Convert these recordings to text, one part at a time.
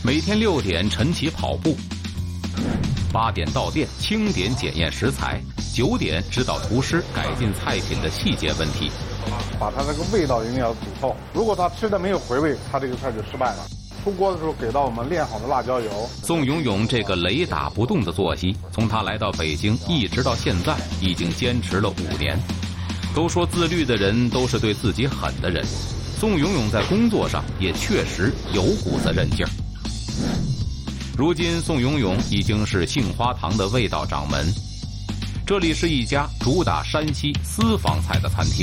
每天6点晨起跑步，8点到店清点检验食材，9点指导厨师改进菜品的细节问题。 把它这个味道一定要煮透，如果他吃的没有回味，他这个菜就失败了。出锅的时候给到我们炼好的辣椒油。 宋永永这个雷打不动的作息，从他来到北京一直到现在，已经坚持了5年。都说自律的人都是对自己狠的人，宋永永在工作上也确实有股子韧劲儿。如今宋永永已经是杏花堂的味道掌门，这里是一家主打山西私房菜的餐厅。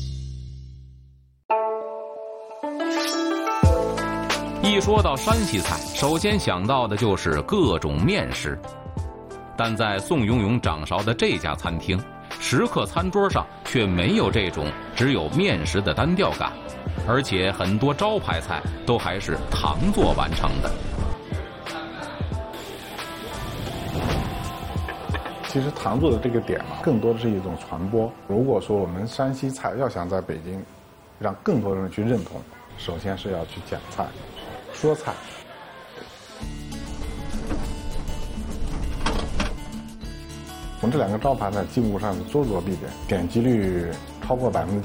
一说到山西菜，首先想到的就是各种面食，但在宋永永掌勺的这家餐厅，食客餐桌上却没有这种只有面食的单调感，而且很多招牌菜都还是糖做完成的。 其实糖做的这个点嘛，更多的是一种传播。如果说我们山西菜要想在北京让更多人去认同，首先是要去讲菜、说菜。我们这2个招牌呢，几乎上是桌桌必点，点击率超过90%。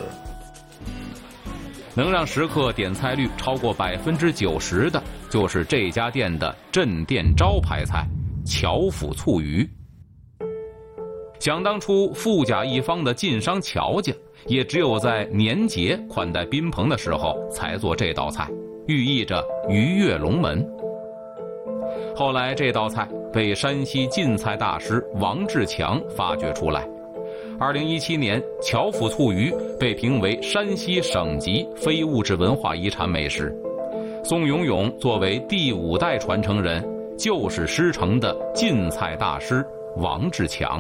能让食客点菜率超过90%的，就是这家店的镇店招牌菜巧府醋鱼。想当初富甲一方的晋商乔家，也只有在年节款待宾朋的时候才做这道菜，寓意着鱼跃龙门。后来这道菜被山西晋菜大师王志强发掘出来。2017年，巧府醋鱼被评为山西省级非物质文化遗产美食。宋永永作为第5代传承人，就是师承的晋菜大师王志强。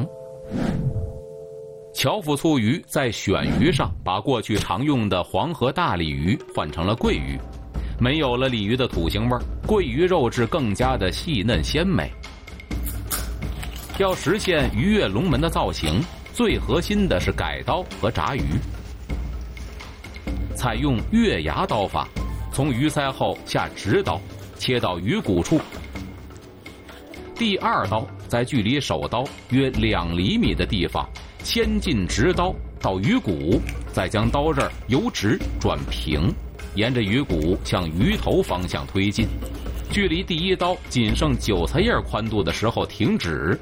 巧府醋鱼在选鱼上把过去常用的黄河大鲤鱼换成了桂鱼，没有了鲤鱼的土腥味，桂鱼肉质更加的细嫩鲜美。要实现鱼跃龙门的造型，最核心的是改刀和炸鱼。采用月牙刀法，从鱼鳃后下直刀，切到鱼骨处。第2刀在距离手刀约2厘米的地方，先进直刀到鱼骨，再将刀刃由直转平，沿着鱼骨向鱼头方向推进，距离第1刀仅剩韭菜叶宽度的时候停止。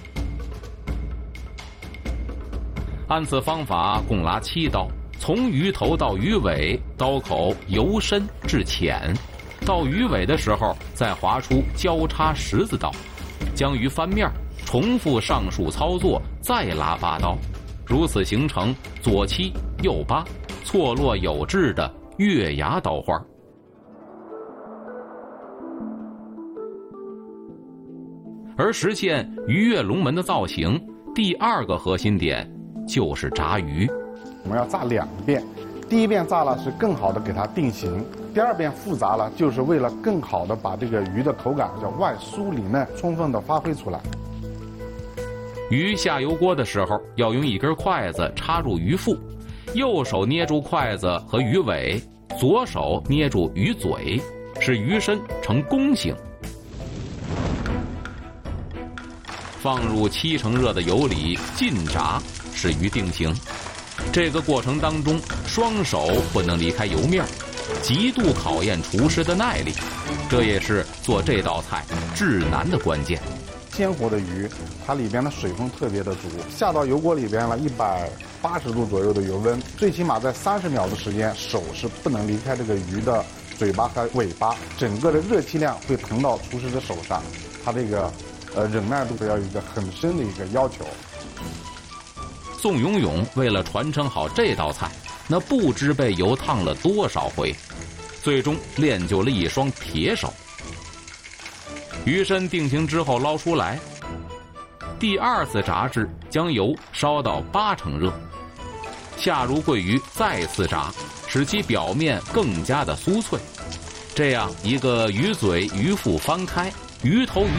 按此方法共拉7刀，从鱼头到鱼尾，刀口由深至浅，到鱼尾的时候再划出交叉十字刀，将鱼翻面，重复上述操作，再拉8刀，如此形成左7右8，错落有致的月牙刀花。而实现鱼跃龙门的造型，第2个核心点就是炸鱼。 我们要炸2遍，第1遍炸了是更好的给它定型，第2遍复炸了，就是为了更好的把这个鱼的口感叫外酥里嫩充分的发挥出来。 鱼下油锅的时候，要用1根筷子插入鱼腹，右手捏住筷子和鱼尾，左手捏住鱼嘴，使鱼身呈弓形。放入7成热的油里浸炸，使鱼定型。这个过程当中，双手不能离开油面，极度考验厨师的耐力，这也是做这道菜至难的关键。 鲜活的鱼，它里边的水分特别的足，下到油锅里边了180度左右的油温，最起码在30秒的时间，手是不能离开这个鱼的嘴巴和尾巴，整个的热气量会腾到厨师的手上，它这个忍耐度要有一个很深的一个要求。 宋永永为了传承好这道菜，那不知被油烫了多少回，最终练就了一双铁手。鱼身定型之后捞出来，第2次炸制，将油烧到8成热，下入桂鱼再次炸，使其表面更加的酥脆。这样一个鱼嘴鱼腹翻开，鱼头鱼